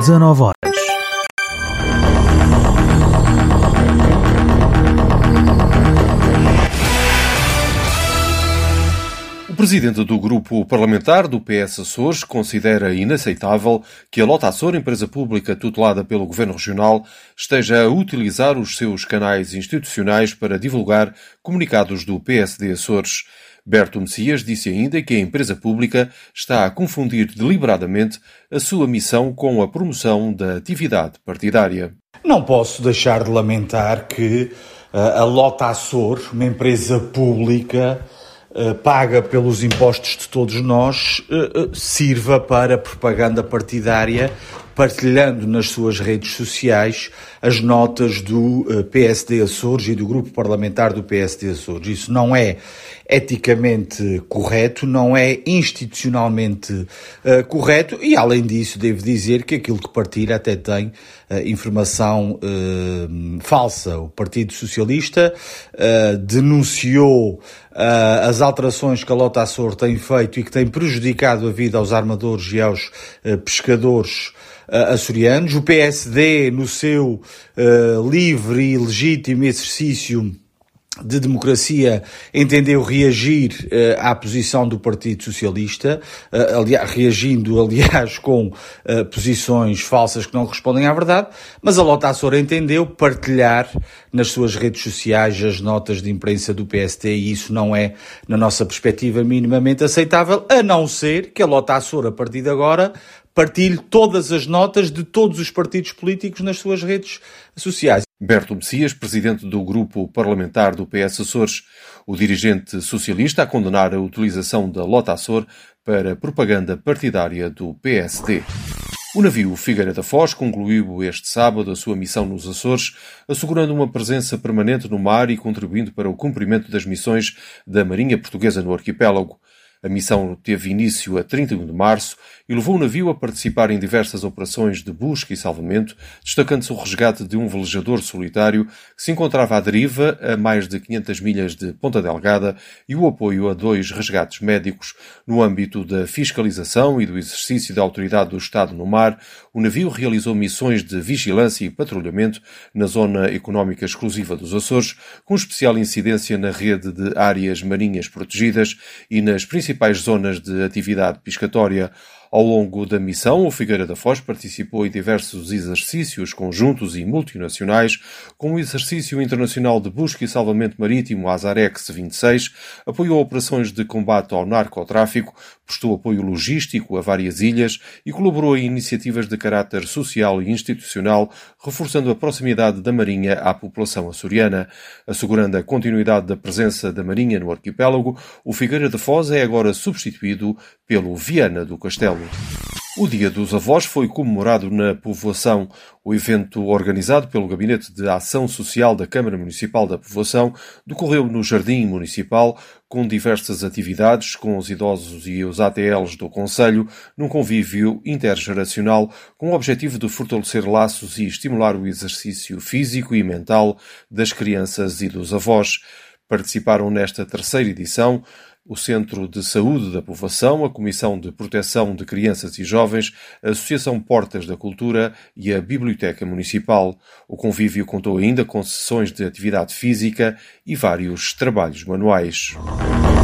19 horas. O presidente do grupo parlamentar do PS Açores considera inaceitável que a Lota Açor, empresa pública tutelada pelo Governo Regional, esteja a utilizar os seus canais institucionais para divulgar comunicados do PSD Açores. Berto Messias disse ainda que a empresa pública está a confundir deliberadamente a sua missão com a promoção da atividade partidária. Não posso deixar de lamentar que a Lota Açor, uma empresa pública, paga pelos impostos de todos nós, sirva para propaganda partidária, partilhando nas suas redes sociais as notas do PSD Açores e do grupo parlamentar do PSD Açores. Isso não é eticamente correto, não é institucionalmente correto e, além disso, devo dizer que aquilo que partilha até tem informação falsa. O Partido Socialista denunciou as alterações que a Lota Açor tem feito e que tem prejudicado a vida aos armadores e aos pescadores açorianos. O PSD, no seu livre e legítimo exercício de democracia, entendeu reagir à posição do Partido Socialista, reagindo, aliás, com posições falsas que não respondem à verdade, mas a Lota Açor entendeu partilhar nas suas redes sociais as notas de imprensa do PSD e isso não é, na nossa perspectiva, minimamente aceitável, a não ser que a Lota Açor, a partir de agora, partilhe todas as notas de todos os partidos políticos nas suas redes sociais. Berto Messias, presidente do grupo parlamentar do PS Açores, o dirigente socialista a condenar a utilização da Lota Açor para propaganda partidária do PSD. O navio Figueira da Foz concluiu este sábado a sua missão nos Açores, assegurando uma presença permanente no mar e contribuindo para o cumprimento das missões da Marinha Portuguesa no arquipélago. A missão teve início a 31 de março e levou o navio a participar em diversas operações de busca e salvamento, destacando-se o resgate de um velejador solitário que se encontrava à deriva a mais de 500 milhas de Ponta Delgada e o apoio a 2 resgates médicos. No âmbito da fiscalização e do exercício da autoridade do Estado no mar, o navio realizou missões de vigilância e patrulhamento na zona económica exclusiva dos Açores, com especial incidência na rede de áreas marinhas protegidas e nas principais zonas de atividade pescatória. Ao longo da missão, o Figueira da Foz participou em diversos exercícios conjuntos e multinacionais, como o Exercício Internacional de Busca e Salvamento Marítimo Azarex 26, apoiou operações de combate ao narcotráfico, prestou apoio logístico a várias ilhas e colaborou em iniciativas de caráter social e institucional, reforçando a proximidade da Marinha à população açoriana. Assegurando a continuidade da presença da Marinha no arquipélago, o Figueira da Foz é agora substituído pelo Viana do Castelo. O Dia dos Avós foi comemorado na Povoação. O evento, organizado pelo Gabinete de Ação Social da Câmara Municipal da Povoação, decorreu no Jardim Municipal, com diversas atividades com os idosos e os ATLs do Concelho, num convívio intergeracional, com o objetivo de fortalecer laços e estimular o exercício físico e mental das crianças e dos avós. Participaram nesta terceira edição o Centro de Saúde da Povoação, a Comissão de Proteção de Crianças e Jovens, a Associação Portas da Cultura e a Biblioteca Municipal. O convívio contou ainda com sessões de atividade física e vários trabalhos manuais.